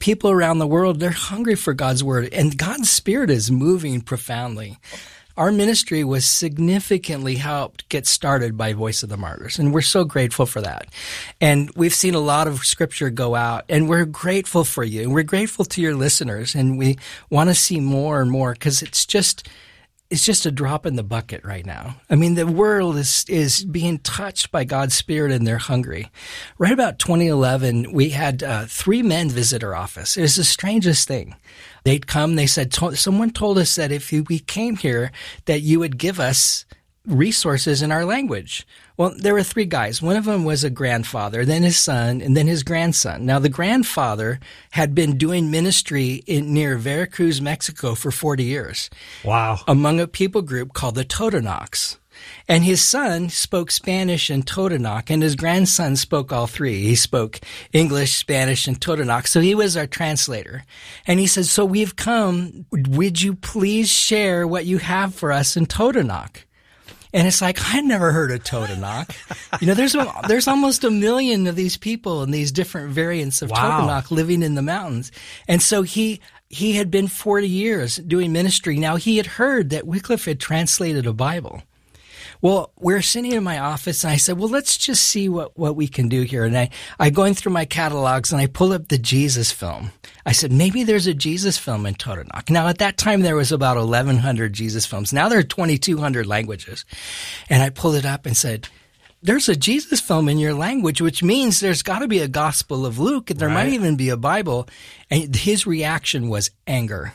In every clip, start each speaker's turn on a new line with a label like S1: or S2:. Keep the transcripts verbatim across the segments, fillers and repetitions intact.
S1: people around the world, they're hungry for God's word, and God's Spirit is moving profoundly. Our ministry was significantly helped get started by Voice of the Martyrs, and we're so grateful for that. And we've seen a lot of scripture go out, and we're grateful for you, and we're grateful to your listeners, and we want to see more and more because it's just it's just a drop in the bucket right now. I mean, the world is is being touched by God's Spirit, and they're hungry. Right about twenty eleven, we had uh, three men visit our office. It was the strangest thing. They'd come, they said, someone told us that if we came here, that you would give us resources in our language. Well, there were three guys. One of them was a grandfather, then his son, and then his grandson. Now, the grandfather had been doing ministry in near Veracruz, Mexico for forty years.
S2: Wow.
S1: Among a people group called the Totonacs. And his son spoke Spanish and Totonac, and his grandson spoke all three. He spoke English, Spanish, and Totonac, so he was our translator. And he said, so we've come, would you please share what you have for us in Totonac? And it's like, I never heard of Totonac. You know, there's a, there's almost a million of these people and these different variants of
S2: wow.
S1: Totonac living in the mountains. And so he he had been forty years doing ministry. Now, he had heard that Wycliffe had translated a Bible. Well, we're sitting in my office, and I said, well, let's just see what, what we can do here. And I, I going through my catalogs, and I pull up the Jesus film. I said, maybe there's a Jesus film in Totonac. Now, at that time, there was about eleven hundred Jesus films. Now there are twenty-two hundred languages. And I pulled it up and said, there's a Jesus film in your language, which means there's got to be a Gospel of Luke, and there
S2: right.
S1: might even be a Bible. And his reaction was anger.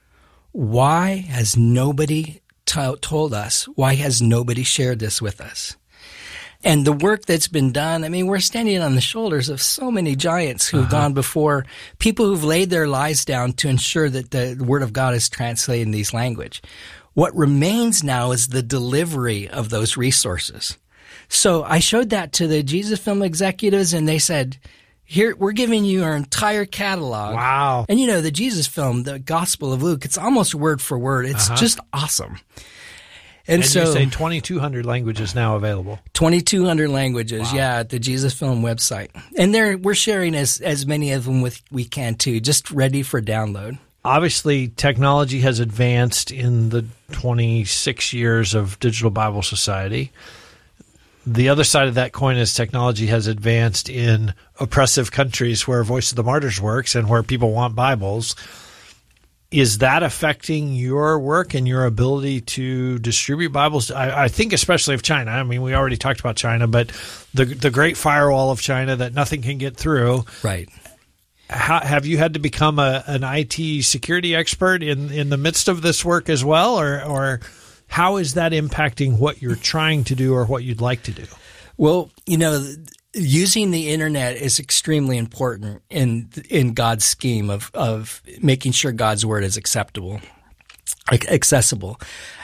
S1: Why has nobody told us? Why has nobody shared this with us? And the work that's been done, I mean, we're standing on the shoulders of so many giants who've uh-huh. gone before, people who've laid their lives down to ensure that the Word of God is translated in these language. What remains now is the delivery of those resources. So I showed that to the Jesus Film executives, and they said, here, we're giving you our entire catalog.
S2: Wow.
S1: And you know, the Jesus Film, the Gospel of Luke, it's almost word for word. It's
S2: uh-huh.
S1: just awesome. And,
S2: and
S1: so,
S2: you say twenty-two hundred languages now available.
S1: twenty-two hundred languages,
S2: wow.
S1: yeah, at the Jesus Film website. And there, we're sharing as, as many of them with we can too, just ready for download.
S2: Obviously, technology has advanced in the twenty-six years of Digital Bible Society. The other side of that coin is technology has advanced in oppressive countries where Voice of the Martyrs works and where people want Bibles. Is that affecting your work and your ability to distribute Bibles? I, I think especially of China. I mean, we already talked about China, but the the great firewall of China that nothing can get through.
S1: Right.
S2: How, have you had to become a, an I T security expert in, in the midst of this work as well, or or how is that impacting what you're trying to do or what you'd like to do?
S1: Well, you know, using the internet is extremely important in in God's scheme of, of making sure God's word is acceptable, accessible.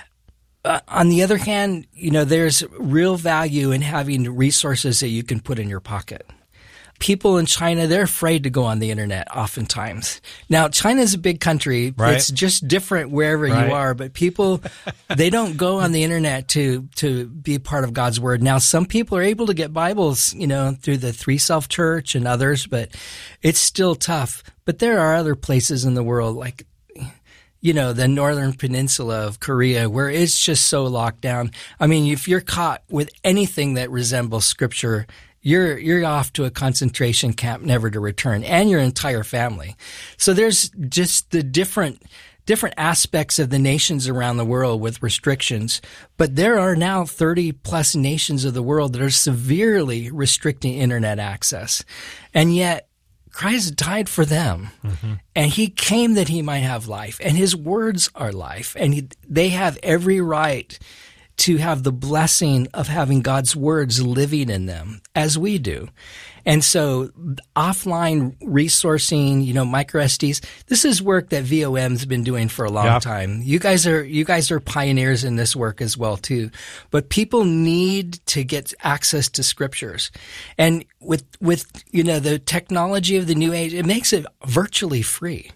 S1: Uh, on the other hand, you know, there's real value in having resources that you can put in your pocket. People in China, they're afraid to go on the internet oftentimes. Now, China is a big country.
S2: Right.
S1: It's just different wherever
S2: right.
S1: you are. But people, they don't go on the internet to to be part of God's word. Now, some people are able to get Bibles, you know, through the Three Self Church and others, but it's still tough. But there are other places in the world, like, you know, the northern peninsula of Korea, where it's just so locked down. I mean, if you're caught with anything that resembles Scripture, You're you're off to a concentration camp never to return, and your entire family. So there's just the different different aspects of the nations around the world with restrictions. But there are now thirty plus nations of the world that are severely restricting internet access. And yet Christ died for them. Mm-hmm. And he came that he might have life. And his words are life. And he, they have every right to have the blessing of having God's words living in them, as we do. And so offline resourcing, you know, micro S Ds, this is work that V O M's been doing for a long
S2: yeah.
S1: time. You guys are you guys are pioneers in this work as well too. But people need to get access to scriptures. And with with you know the technology of the new age, it makes it virtually free.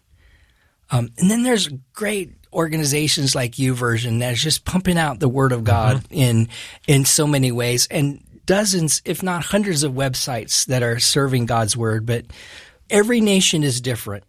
S1: Um, and then there's great organizations like YouVersion that's just pumping out the Word of God mm-hmm. in in so many ways, and dozens, if not hundreds, of websites that are serving God's Word. But every nation is different,